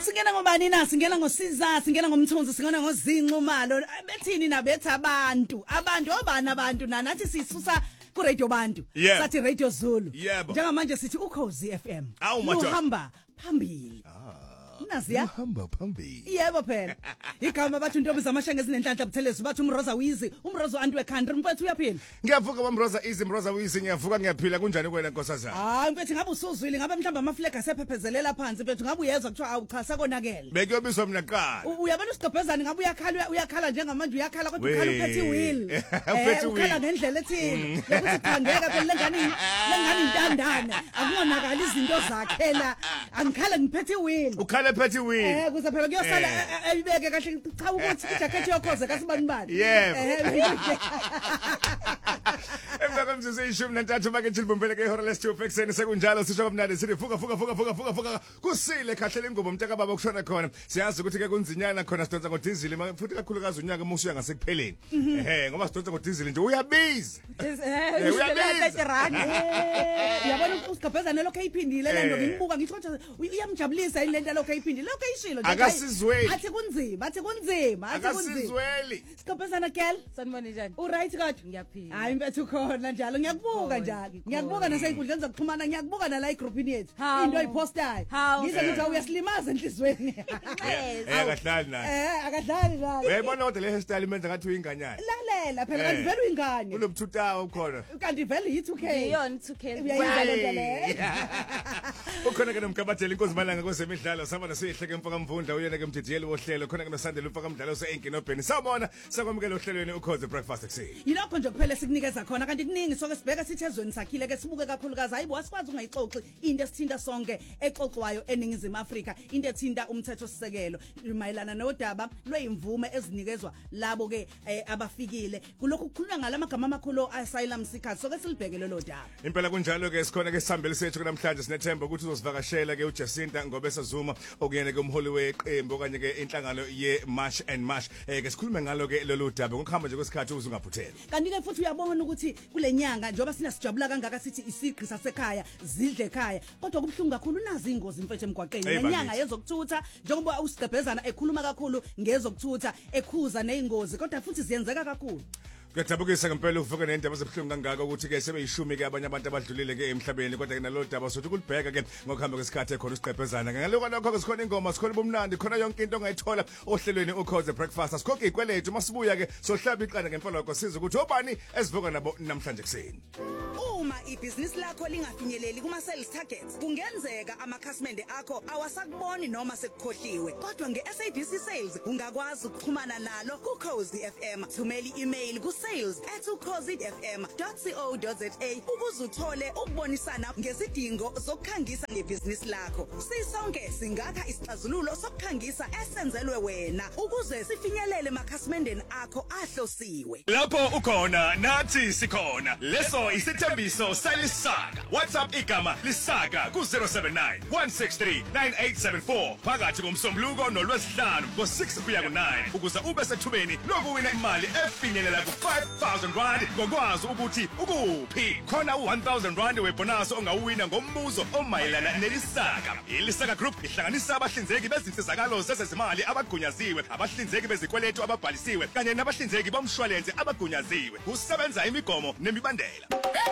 Singena ngobani na singena ngosiza singena ngomthunzi singena ngozinqumalo bethini nabethi abantu obani abantu nathi sisusa ku radio bantu sathi Radio Zulu njengamanje sithi ukhozi FM uhamba phambili Naziya uhamba phambili yebo phela igama bathi intombi zamashenge ezinenhlanhla buthelezi bathi umroza wizi umrozo antwe country mfethu uyaphila ngiyavuka bamroza izi mroza wizi ngiyavuka ngiyaphila kunjani kwena nkosazana hayi mfethu ngabe usuzwile ngabe mhlamba amaflag asephephezelela phansi mfethu ngabe uyezwa kuthiwa awuchasa konakele bekuyobiswa mina qala uyabona usigobhezana ngabe uyakhala njengamanje uyakhala kodwa ukhala uphethe wheel ukhala ngendlela ethini ukuthi thangeka phela lengani intandane akungonakala izinto zakhe la angikhala ngiphethe wheel ukhala phethe wheel kuze phela kuyosala ayibeke kahle cha ukuthi ijacket yokhoze kasibani Emva mzuzu ishumi nantathu make thilibumbele ke ihora lesithupha ekseni sekunjalo sisho kamnandi sithi fuka kusile kahle lengubo umntaka baba kushona khona siyazi ukuthi ke kunzinyana khona sidonsa ngodizili futhi kakhulukazi unyaka musuya ngasekupheleni ngoba sidonsa ngodizili nje uyabiza yabona usigabhezana lokho eyiphindile lento ngimbuka ngisho ukuthi uyamjabulisa ilento lokho eyiphindile lokho eyishilo nje akasizweli athi kunzima akasizweli sigabhezana girl sanibona njani uright kodwa ngiyaphila hayi mfethu khona njalo ngiyakubuka njalo ngiyakubuka nasey'nkundleni zokuxhumana ngiyakubuka nala egroupini yethu into oyipostayo ngize ngithi uyasilimaza enhlizweni akahlali naye akadlali naye uyayibona kodwa le hairstyle imenza ngathi uyinganyana lalela phela kanti vele uyingane kunobuthutawa ukhona kanti vele yi2K iyona 2K uyayenza lento le ukhona ke nomkabatheli inkosi malanga kwezemidlalo sabona siyihleke mfaka mvundla uyena ke mdidiyeli wohlelo khona ke nosandile umfaka mdlalo se-enkinobheni sawubona sakwamukela ohlelweni ukhoze breakfast ekuseni yilokho nje kuphela sikunikeza khona kanti kuningi soke sibheka sithi ezweni sakhile ke sibuke kakhulukazi hayibo asikwazi ungayixoxi into esithinta sonke exoxwayo eningizimu Afrika into ethinta umthetho sisekelo mayelana nodaba lweyimvume ezinikezwa labo ke abafikile kulokhu kukhulunywa ngalamagama amakhulu asylum seekers soke silibhekele lo daba impela kunjalo ke sikhona ke sihambele sethu namhlanje sinethemba ukuthi uzosivakashela ke uJacinta Ngobesa Zuma okuyena ke umholi weqembu okanye ke inhlangano ye-March and March ke sikhulume ngalo ke lolu daba ngokuhamba nje kwesikhathi uzungaphuthela kanti ke futhi uyabona ukuthi kulenyanga njengoba sina sijabula kangaka sithi isigqi sasekhaya zidle ekhaya kodwa kubhlungu kakhulu nazi ingozi mfethu emgwaqeni lenyanga yezokuthutha njengoba usigabhezana ekhuluma kakhulu ngezokuthutha ekhuza nezingozi kodwa futhi ziyenzeka kakhulu Kuyadabukisa ngempela ukuvuka nendaba ezibhlungu kangaka ukuthi ke sebeyishumi ke abanye abantu abadlulile ke emhlabeni kodwa ke nalo daba sothi kulibheka ke ngokuhamba kwesikhathi ekhona usiqephezana ngaloko lokho sikhona ingoma sikhona bomnandi khona yonke into ongayithola ohlelweni ukhoze breakfast sikhokhe ikweletu masibuya ke sohlaba iqanda ngemfoloko siza ukuthi obani esivuka nabo namhlanje kuseni uma ibhizinisi lakho lingafinyeleli kuma sales targets kungenzeka amakhasimende akho awasakuboni noma sekukhohliwe kodwa ngeSABC Sales ungakwazi ukuxhumana nalo ku Khosi FM thumela email ku sales@ukhozifm.co.za ukuze uthole ukubonisana ngezidingo zokukhangisa ngebhizinisi lakho sisonke singakha isixazululo sokukhangisa esenzelwe wena ukuze sifinyelele emakhasimendeni akho ahlosiwe lapho ukhona nathi sikhona leso isithembiso salisaka WhatsApp igama lisaka ku 079 163 9874 phakathi komsombuluko nolwesihlanu ngo6 kuya ku9 ukuze ube sethubeni lokuwina imali efinyelela ku 5,000 rand ngokwazi ukuthi ukuphi khona u1000 rand webonus ongawina ngombuzo omayelana nelisaka ilisaka group ihlanganisa abahlinzeki bezinsizakalo zezezimali abagunyaziwe abahlinzeki bezikweletu ababhalisiwe kanye nabahlinzeki bomshwalense abagunyaziwe kusebenza imigomo nemibandela